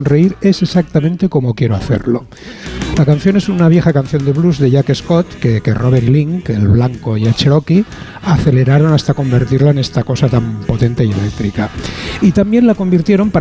reír es exactamente como quiero hacerlo. La canción es una vieja canción de blues de Jack Scott que Robert y Link, el Blanco y el Cherokee, aceleraron hasta convertirla en esta cosa tan potente y eléctrica. Y también la convirtieron para